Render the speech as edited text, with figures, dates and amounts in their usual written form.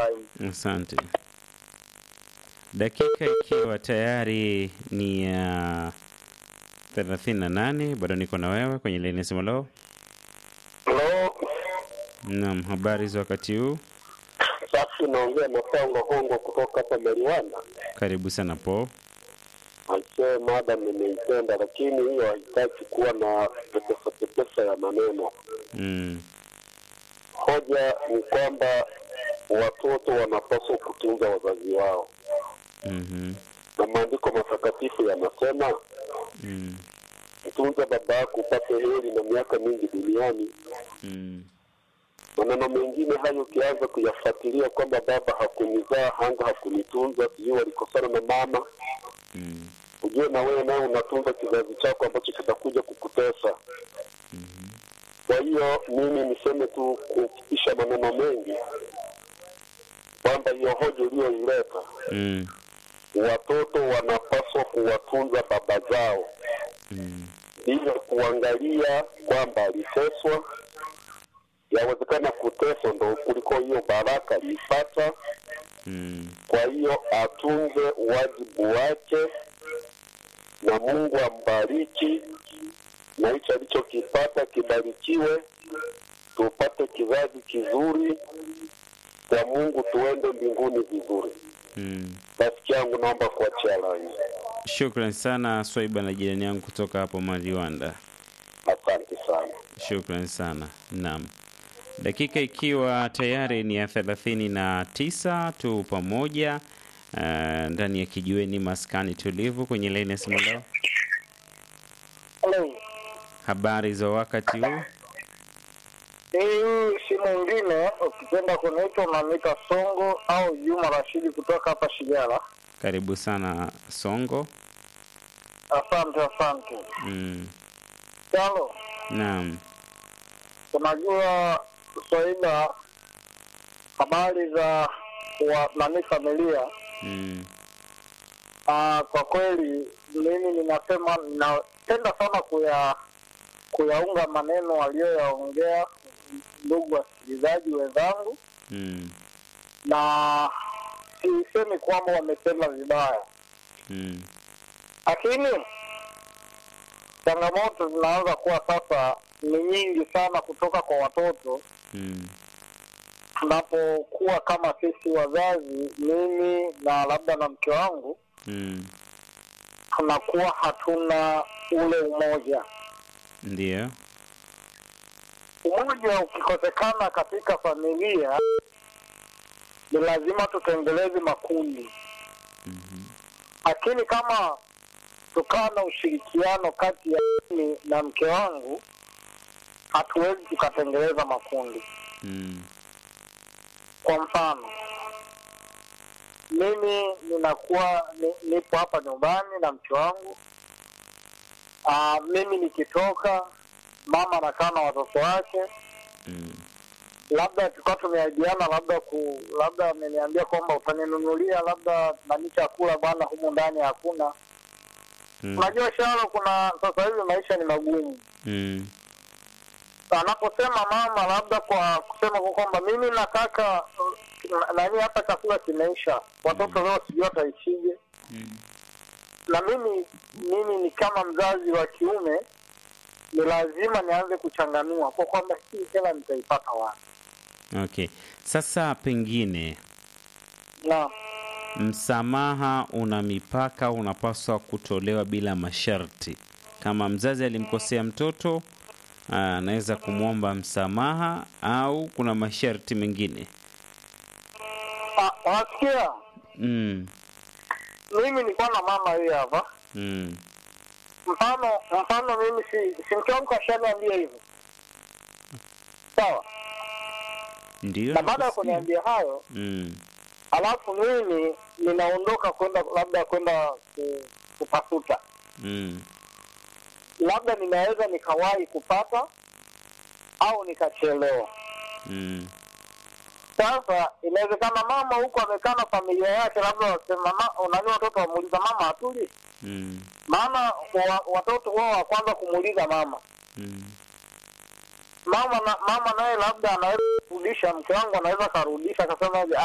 line. Asante. Dakika ikiwa tayari ni 38, bado niko na wewe kwenye line ya simu leo. Hello. Naam, habari za wakati huu? Sasa naongea na Songo Hongo kutoka hapa Mariwana. Karibu sana po. Aisee, mada nimeipenda, lakini hiyo haitaki kuwa na pesa ya maneno. Hoja ni kwamba watoto wanapaswa kutunza wazazi wao. Na maandiko matakatifu yanasema tunza baba yako upate heri na miaka mingi duniani. Maneno mengine hayo ukianza kuyafuatilia kwamba baba hakunizaa, hanga hakunitunza, sijui walikosana na mama, ujue na wewe nawe unatunza kizazi chako ambacho kitakuja kukutesa. Kwa hiyo mimi niseme tu kufikisha maneno mengi kwamba hiyo hoja iliyoileta, watoto wanapaswa kuwatunza baba zao bila kuangalia kwamba aliteswa. Yawezekana kuteswa ndo kuliko hiyo baraka alipata. Kwa hiyo atunze wajibu wake na Mungu ambariki, na hicho alichokipata kibarikiwe, tupate kizazi kizuri kwa Mungu, tuende mbinguni vizuri. Basi yangu naomba kuachia line. Shukrani sana Swaiba na jirani yangu kutoka hapo Mariwanda. Asante sana. Shukrani sana. Naam. Dakika ikiwa tayari ni 39, tu pamoja ndani ya kijiweni maskani tulivu kwenye line ya simu leo. Hello. Habari za wakati huu? Si mwingine ukipenda kuniita Mamita Songo au Juma Rashidi kutoka hapa Shigala. Karibu sana Songo. Asante. Halo. Naam. Unajua Swaiba, habari za nani familia. Kwa kweli mimi ninasema napenda sana kuyaunga maneno aliyoyaongea ndugu wasikilizaji wenzangu. Na sisemi kwamba wamesema vibaya. Lakini changamoto zinaanza kuwa sasa ni nyingi sana kutoka kwa watoto. Tunapokuwa kama sisi wazazi, mimi na labda na mke wangu, tunakuwa hatuna ule umoja. Ndio. Umoja ukikosekana katika familia, ni lazima tutengeleze makundi. Lakini kama tukawa na ushirikiano kati ya mimi na mke wangu, hatuwezi tukatengeleza makundi. Kwa mfano, mimi ninakuwa nipo hapa nyumbani na mke wangu. Mimi nikitoka, mama anakaa na watoto wake. Labda tulikuwa tumeahidiana labda ameniambia kwamba utaninunulia labda nani chakula bwana, humu ndani hakuna. Unajua shalo, kuna sasa hivi maisha ni magumu. Anaposema mama labda kwa kusema kwamba mimi nataka nani hapa chakula kimeisha, watoto leo sijui wataishije. Na mimi ni kama mzazi wa kiume, ni lazima nianze kuchanganua kwa kwamba hii hela nitaipata wapi. Okay. Sasa pengine Na msamaha una mipaka, unapaswa kutolewa bila masharti. Kama mzazi alimkosea mtoto, anaweza kumwomba msamaha au kuna masharti mengine? Wasikia? Mimi nilikuwa na mama hii hapa. Mfano mimi si mke wangu ashaniambia hivyo. Sawa? Ndio. Na baada ya kuniambia hayo, alafu mimi ninaondoka kwenda kutafuta. Labda ninaweza nikawahi kupata au nikachelewa. Sasa inawezekana mama huko amekaa na familia yake, labda wasema unani watoto wamuuliza mama hatuli. Maana watoto wao wa kwanza kumuuliza mama. Mama naye labda anaweza kurudisha, mke wangu anaweza karudisha akasema